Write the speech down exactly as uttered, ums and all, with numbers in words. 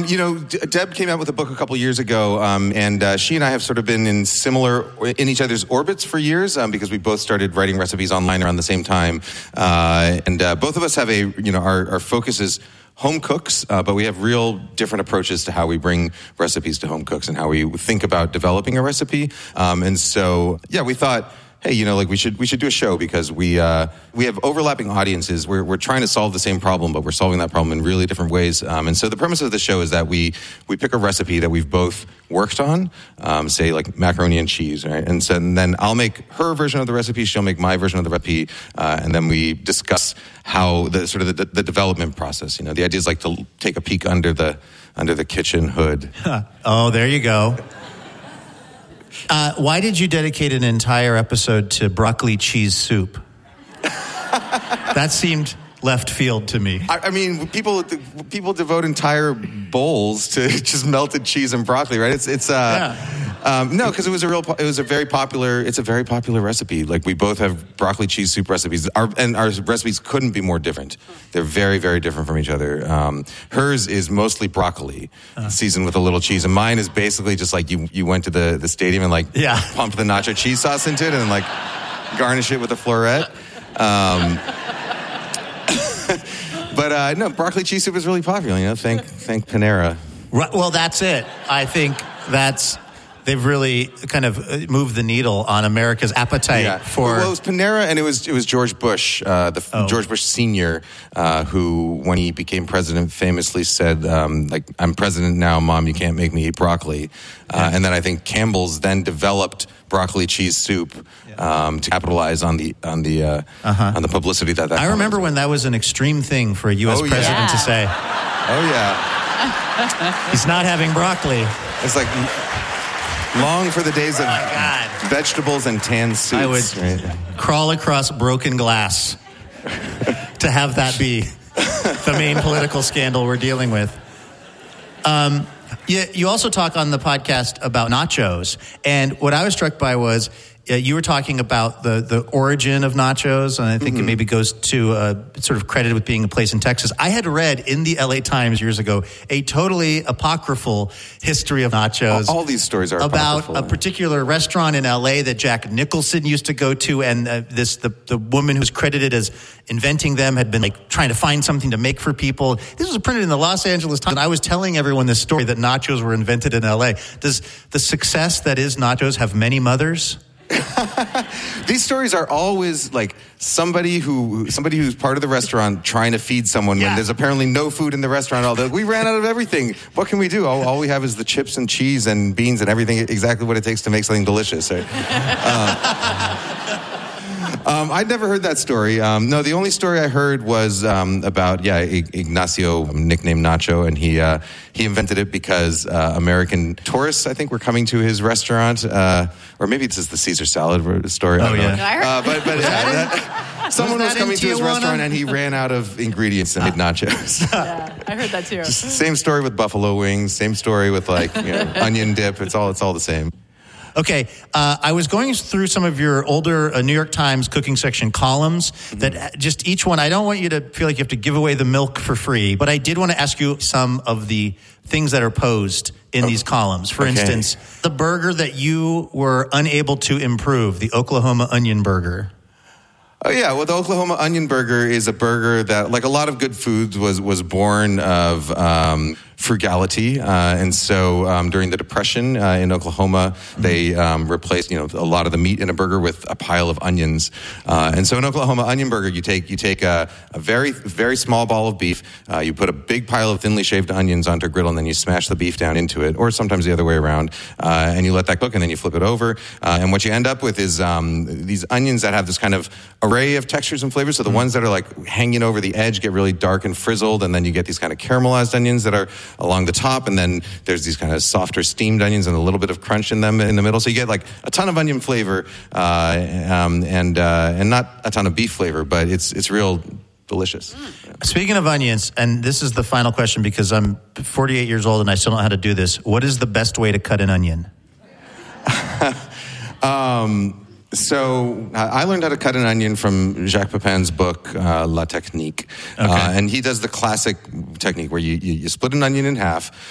Um, you know, D- Deb came out with a book a couple years ago, um, and uh, she and I have sort of been in similar, in each other's orbits for years, um, because we both started writing recipes online around the same time. Uh, and uh, both of us have a, you know, our, our focus is home cooks, uh, but we have real different approaches to how we bring recipes to home cooks and how we think about developing a recipe. Um, and so, yeah, we thought, hey, you know, like we should we should do a show because we uh, we have overlapping audiences. We're we're trying to solve the same problem, but we're solving that problem in really different ways. Um, and so the premise of the show is that we we pick a recipe that we've both worked on, um, say like macaroni and cheese, right? And, so, and then I'll make her version of the recipe. She'll make my version of the recipe, uh, and then we discuss how the sort of the, the development process. You know, the idea is like to take a peek under the under the kitchen hood. Oh, there you go. Uh, why did you dedicate an entire episode to broccoli cheese soup? That seemed left field to me. I, I mean, people people devote entire bowls to just melted cheese and broccoli, right? It's it's uh, yeah. um, no, because it was a real it was a very popular it's a very popular recipe. Like we both have broccoli cheese soup recipes, our, and our recipes couldn't be more different. They're very very different from each other. Um, hers is mostly broccoli uh. seasoned with a little cheese, and mine is basically just like you you went to the, the stadium and like yeah. pumped the nacho cheese sauce into it and like garnish it with a floret. Um, But uh, no, broccoli cheese soup is really popular. You know, thank thank Panera. Right, well, that's it. I think that's they've really kind of moved the needle on America's appetite yeah. for. Well, it was Panera, and it was it was George Bush, uh, the oh. George Bush Senior, uh, who, when he became president, famously said, um, "Like I'm president now, Mom. You can't make me eat broccoli." Uh, yeah. And then I think Campbell's then developed broccoli cheese soup um, to capitalize on the on the uh, uh-huh. on the publicity that that. I remember when that was an extreme thing for a U S oh, president yeah. to say. Oh yeah, he's not having broccoli. It's like long for the days of oh vegetables and tan soups. I would right? crawl across broken glass to have that be the main political scandal we're dealing with. Um. You, you also talk on the podcast about nachos, and what I was struck by was uh, you were talking about the, the origin of nachos, and I think mm-hmm. it maybe goes to uh, sort of credited with being a place in Texas. I had read in the L A Times years ago a totally apocryphal history of nachos. All, all these stories are about apocryphal. a particular restaurant in L A that Jack Nicholson used to go to, and uh, this the, the woman who's credited as inventing them had been like trying to find something to make for people. This was printed in the Los Angeles Times, and I was telling everyone this story that nachos were invented in L A. Does the success that is nachos have many mothers? These stories are always like somebody who somebody who's part of the restaurant trying to feed someone yeah. when there's apparently no food in the restaurant. All we ran out of everything. What can we do? All, all we have is the chips and cheese and beans and everything. Exactly what it takes to make something delicious. Right? uh, Um, I'd never heard that story. Um, no, the only story I heard was um, about, yeah, Ignacio, nicknamed Nacho, and he uh, he invented it because uh, American tourists, I think, were coming to his restaurant, uh, or maybe it's just the Caesar salad story. Oh, yeah. No, I heard- uh, but but yeah, that, someone was, was coming to his Tijuana? restaurant and he ran out of ingredients and made nachos. Yeah, I heard that too. Same story with buffalo wings. Same story with like you know, onion dip. It's all it's all the same. Okay, uh, I was going through some of your older uh, New York Times cooking section columns mm-hmm. that just each one, I don't want you to feel like you have to give away the milk for free, but I did want to ask you some of the things that are posed in oh. these columns. For okay. instance, the burger that you were unable to improve, the Oklahoma onion burger. Oh, yeah. Well, the Oklahoma onion burger is a burger that, like a lot of good foods, was was born of um, frugality. Uh, and so um, during the Depression uh, in Oklahoma, mm-hmm. they um, replaced, you know, a lot of the meat in a burger with a pile of onions. Uh, and so in Oklahoma onion burger, you take you take a, a very, very small ball of beef, uh, you put a big pile of thinly shaved onions onto a griddle, and then you smash the beef down into it, or sometimes the other way around, uh, and you let that cook, and then you flip it over. Uh, and what you end up with is um, these onions that have this kind of array of textures and flavors. So the mm-hmm. ones that are like hanging over the edge get really dark and frizzled, and then you get these kind of caramelized onions that are along the top, and then there's these kind of softer steamed onions and a little bit of crunch in them in the middle. So you get like a ton of onion flavor uh, um, and uh, and not a ton of beef flavor, but it's it's real delicious. Mm. Speaking of onions, and this is the final question because I'm forty-eight years old and I still don't know how to do this. What is the best way to cut an onion? um... So uh, I learned how to cut an onion from Jacques Pepin's book, uh, La Technique. Okay. Uh, and he does the classic technique where you, you, you split an onion in half,